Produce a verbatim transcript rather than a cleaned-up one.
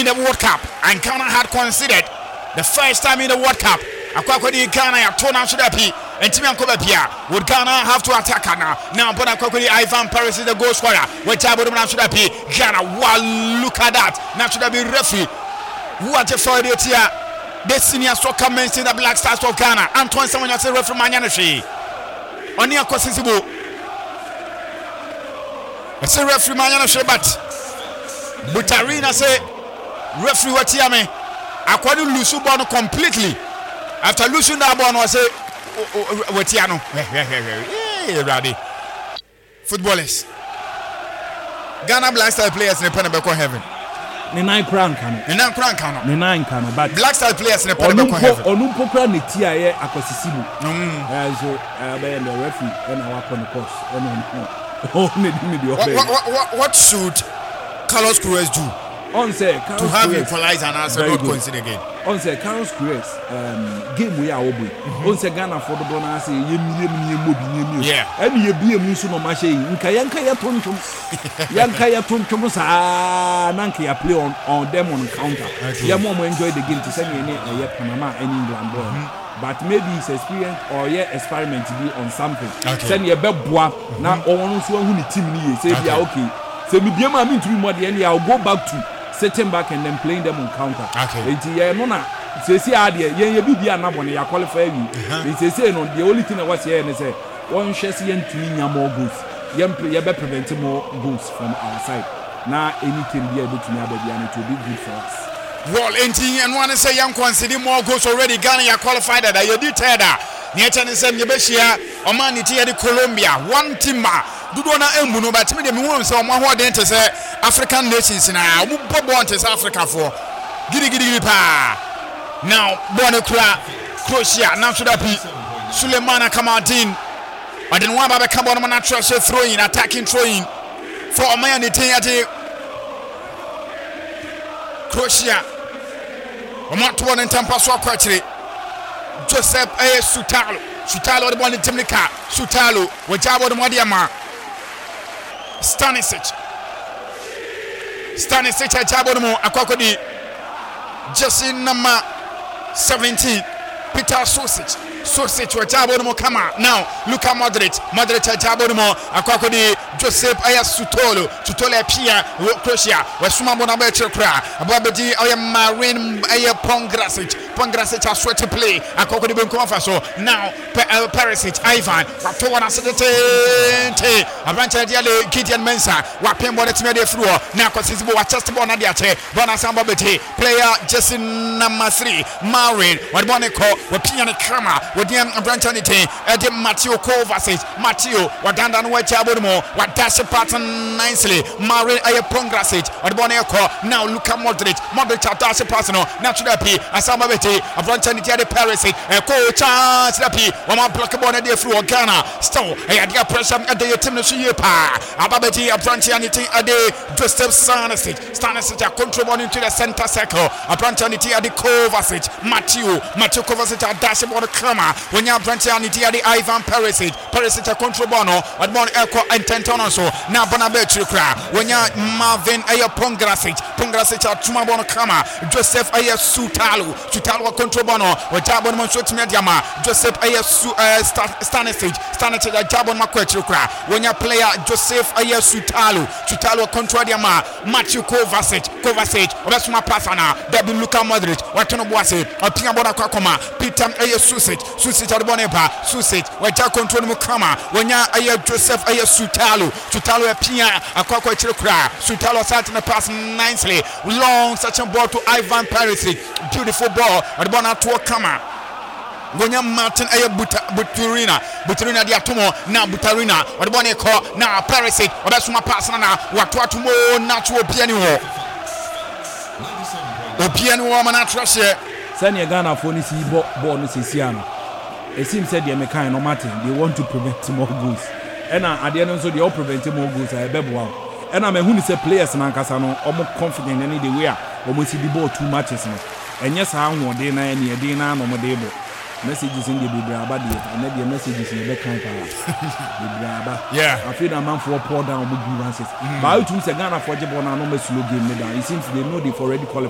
the World Cup, and Ghana had considered the first time in the World Cup. Akwakodi Ghana ya tona shodapi and Timian Kobapia. Would Ghana have to attack now? Now, but Akwakodi Ivan Paris is the goal scorer. Which I would have shodapi Ghana. Wow, look at that. Now should have been referee. What a Friday here. The senior soccer men in the Black Stars of Ghana. Antoine Samuel say referee Manyanashi. Onia Kosisibu. I say referee Manyanashi, but Butarina say referee Watiame. Akwadi lose ball completely. After losing that ball, I say Watiano. Hey, ready. Footballers. Ghana Black Star players in the Penabeko heaven. The nine crown cano. The nine crown cano. The nine cano. But Black Star players in the Penabeko heaven. Onumpo crown the T I A Akosisibu. So I the referee and I work on the course. What should Carlos Cruz do? On say to have equalize and answer not consider again. On say Carlos Cruz um game we are obi. On say Ghana for the bonus say yem yem yem yem. Yeah. Any ye be mu so no ma say nka yanka ya tontom. Yanka ya tontom sa nanka ya play on on them on counter. Yeah, more enjoy the game to say any eh Panama any England boy. But maybe his experience or yeah experiment to be on something. Send ye be boa na on so hu ni team ni say be okay. Say me be ma mean to be more the end I'll go back to sitting back and then playing them on counter. Okay. Yeah, no na. Say see idea. Yeah, you be there na bone ya qualify you. They say no. The only thing I was here and say one share see yen to more goals. Yen play you be prevent more goals from our side. Now anything be able to me and it will be good for us. Well, anything and one say young consider more goals already. Ghana ya qualified that you did that. Niacha ni sem yebeshia omani ti yedi Colombia one team dudo na embu no but me de me won say omo ho den to say African nations na omo bobo on to Africa for gidi gidi gidi pa now born kura Croatia now should be Sulemana Kamadin I didn't want to come on na try throwing attacking throwing for omani ti yedi Croatia omo to one tempa so kwachire Joseph A. Sutalo, Sutalo the one in Timnika, Sutalo, Wajabo the Modiama, Stanisic, Stanisic, Jabomo, Akokodi, Jesse number seventeen, Peter Sosic, Sosic, Wajabo Kama. Now, Luka Modric, Modric, Jabomo, Akokodi, Joseph A. Sutolo, Sutolo Pia, Croatia, Westuma Bonabetra, Ababadi, I am Marine, A. Pongrasic. Pongrasic has sweat to play. Akokodi Benkofaso. Now, Perisic, Ivan, Waptoana Sedete, Avancha Diale, Gideon Mensa, Wapim Bonnet Media through. Now, Cosisibo, Chester Bonadiate, Bonasamba Bete, player Jesse number three, Marine, Wadbonico, Wapiana Kama, Wadian Branchanite, Edim Matteo Kovacic, Matteo, Wadandan Wachabomo, Wadash pattern nicely, Marine A. Pongrasic, Wadbonico, now Luka Modric, Modric Dash Personal, Natural P, Asamba Bete. A Branchanity at Paris, a coach chance Rapi, one more block upon a day through Ghana. Still, I had got pressure at the Timothy Pa, Ababati, a Branchanity a day, Joseph Stanisic, Stanisic, a contributing to the center circle, a Branchanity at the Kovacic, Matthew, Matthew Kovacic, a dash upon the Krama, when you have Branchanity at the Ivan Perisic, Perisic, a contribuano, at one echo and Tentonoso, now Bonabetri Kra, when you have Marvin A. Pongrasic, Pongrasic, a Tumabono Krama, Joseph A. Sutalo, Sutalo. Controbano, or Jabon Monshot Mediama, Joseph A. Stanisic, Stanisic, a Jabon Maquetrukra, when your player Joseph A. Sutalo, Sutalo Controdiama, Matthew Kovacic, Kovacic, Rasma Pasana, Debbie Luka Modric, Watono Boise, or Piabona Kakoma, Peter A. Susic, Susic Alboneba, Susic, where Jack Control Mukama, when you are Joseph A. Sutalo, Sutalo Pia, a Coquetrukra, Sutalo sat in the pass nicely, long such a ball to Ivan Perisic, beautiful ball. Adbona to Kama. Gonya Martin Aya Buturina, Buturina Diatomo, now Butarina, Adbone call, now Perisic, or that's my pass now, what to more natural piano. The piano woman at Russia. Sanya Ghana for this born Siciano. It seems said the American no matter, they want to prevent more goals. And at the end of the all preventing more goals, I bet wow. And I'm a who is a players in Ancasano, or more confident any day we are, almost the ball two matches. And yes, I want day nine year day nine on my table. Messages in the Bibraba, and then the messages in the back kind of yeah. I feel a man for pour down with grievances. But I would say Ghana for Jabon, no mess look game. It seems they know they've already qualified.